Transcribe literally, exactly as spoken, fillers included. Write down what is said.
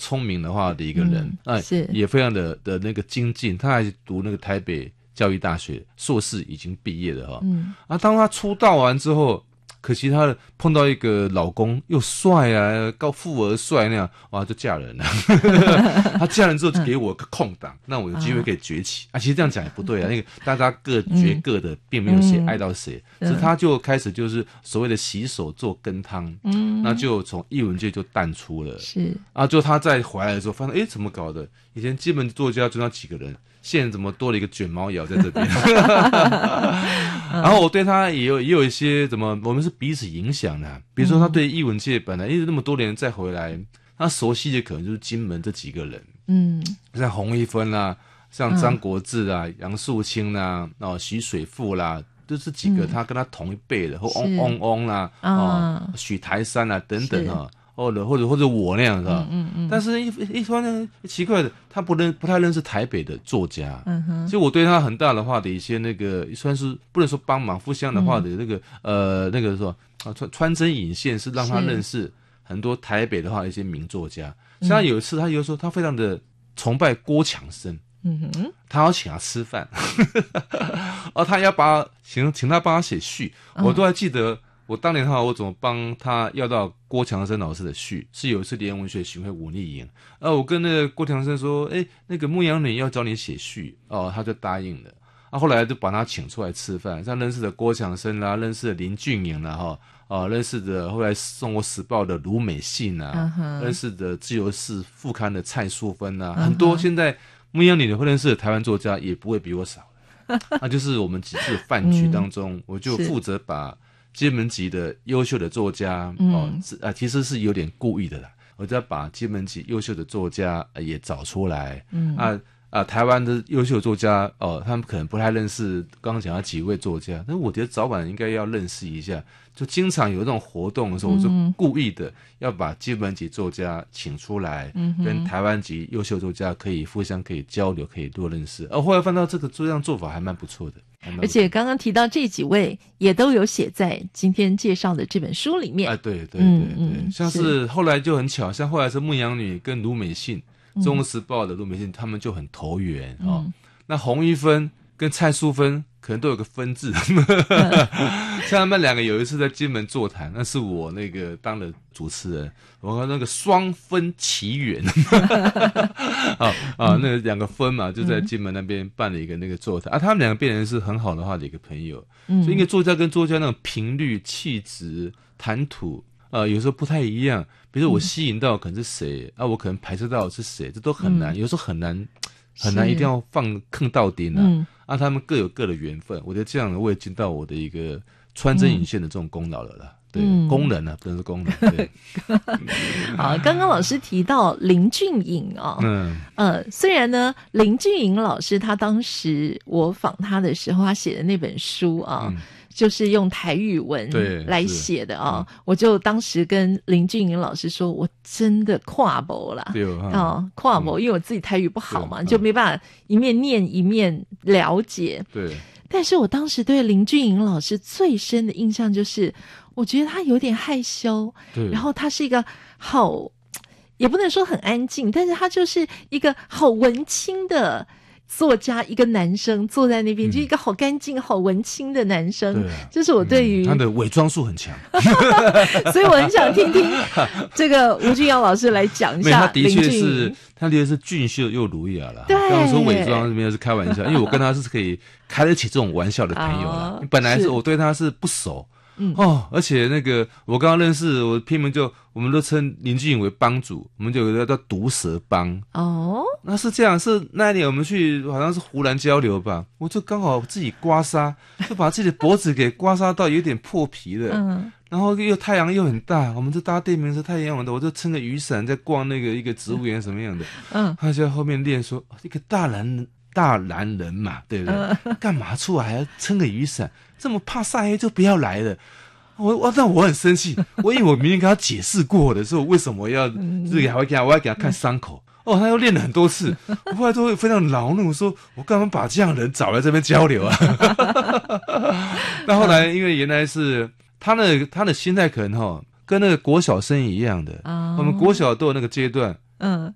聪明的话的一个人， 嗯、 哎， 是也非常的的那个精进，他还读那个台北教育大学硕士已经毕业了哈。嗯，啊，当他出道完之后，可惜他碰到一个老公又帅啊，高富而帅那样，哇，就嫁人了。他嫁人之后就给我个空档，嗯、那我有机会可以崛起、嗯、啊。其实这样讲也不对啊，那个大家各决各的，嗯、并没有谁爱到谁，所、嗯、以他就开始就是所谓的洗手做羹汤，嗯，那就从艺文界就淡出了。是啊，就他再回来的时候，发现哎，怎么搞的？以前基本作家就那几个人。现在怎么多了一个卷毛瑶在这边？然后我对他也有也有一些怎么，我们是彼此影响的、啊。比如说他对艺文界本来一直那么多年再回来，他熟悉的可能就是金门这几个人，嗯，像洪一芬啦、啊，像张国志啊、杨素清啦、哦徐水富啦，就是几个他跟他同一辈的，或翁翁翁啦，哦许台山啦、啊、等等啊。或者或者或者我那样是吧？嗯嗯嗯。但是一一方面奇怪的，他不认不太认识台北的作家，嗯哼。所以我对他很大的话的一些那个，算是不能说帮忙，互相的话的那个、嗯、呃那个说啊穿穿针引线，是让他认识很多台北的话的一些名作家。像他有一次，他有说他非常的崇拜郭强生。嗯哼，他要请他吃饭，哦，他要把他请请他帮他写序，我都还记得。我当年哈，我怎么帮他要到郭强生老师的序？是有一次联文学巡回文艺营，啊，我跟那个郭强生说，哎，那个牧羊女要找你写序，哦，他就答应了。啊，后来就把他请出来吃饭，像认识的郭强生啦，认识的林俊颖啦，哈，啊，认识的后来送我时报的卢美信啊， uh-huh. 认识的自由市副刊的蔡淑芬啊， uh-huh. 很多现在牧羊女会认识的台湾作家也不会比我少。那就是我们几次饭局当中，嗯、我就负责把金门籍的优秀的作家、嗯、哦，啊，其实是有点故意的啦。我就要把金门籍优秀的作家、呃、也找出来，嗯啊啊，台湾的优秀作家哦，他们可能不太认识刚刚讲的几位作家，但是我觉得早晚应该要认识一下。就经常有这种活动的时候，我就故意的要把金门籍作家请出来，嗯、跟台湾籍优秀作家可以互相可以交流，可以多认识。而、哦、后来翻到这个这样做法还蛮不错的。 而且刚刚提到这几位也都有写在今天介绍的这本书里面。 哎，对对对对，嗯嗯、像是后来就很巧，像后来是牧羊女跟卢美信，《中国时报》的卢美信，他们就很投缘、嗯、哦。那洪一芬跟蔡淑芬可能都有个分字，像他们两个有一次在金门座谈，那是我那个当了主持人，我和那个双分奇缘，啊啊，那两个分嘛，就在金门那边办了一个那个座谈、嗯、啊，他们两个变成是很好的话的一个朋友，嗯、所以因为作家跟作家那种频率、气质、谈吐，呃，有时候不太一样。比如说我吸引到可能是谁、嗯、啊，我可能排斥到是谁，这都很难，嗯、有时候很难。很难一定要放坑到顶啊、嗯！啊，他们各有各的缘分，我觉得这样我也尽到我的一个穿针引线的这种功劳了啦。对，嗯、功能啊，不能是功能。对， 好，刚刚老师提到林俊颖哦，嗯，呃，虽然呢，林俊颖老师他当时我访他的时候，他写的那本书啊。嗯，就是用台语文来写的啊、哦嗯，我就当时跟林俊颖老师说，我真的跨博啦，哦，跨博、嗯，因为我自己台语不好嘛，就没办法一面念一面了解。对，但是我当时对林俊颖老师最深的印象就是，我觉得他有点害羞，对，然后他是一个好，也不能说很安静，但是他就是一个好文青的。作家，一个男生坐在那边、嗯、就一个好干净好文青的男生，对、啊，这是我对于、 嗯、他的伪装术很强所以我很想听听这个吴俊阳老师来讲一下。 他的确是他的确是俊秀又儒雅啦。刚刚说伪装没有是开玩笑，因为我跟他是可以开得起这种玩笑的朋友啦、哦、本来是我对他是不熟嗯哦，而且那个我刚刚认识，我偏门就我们都称林俊颖为帮主，我们就有一个叫毒蛇帮哦。那是这样，是那一年我们去好像是湖南交流吧，我就刚好自己刮痧，就把自己的脖子给刮痧到有点破皮了。嗯，然后又太阳又很大，我们就搭电瓶车太阳很大，我就撑个雨伞在逛那个一个植物园什么样的。嗯，他就在后面练说一个大男人大男人嘛，对不对？嗯、干嘛出来还要撑个雨伞？这么怕晒黑就不要来了。我我但我很生气，我因为我明明跟他解释过的时候，为什么要这个还会给他，我要给他看伤口。哦，他又练了很多次，我后来都会非常恼怒，说我干嘛把这样的人找来这边交流啊？那后来因为原来是他的他的心态可能哈跟那个国小生一样的，哦、我们国小都有那个阶段。嗯，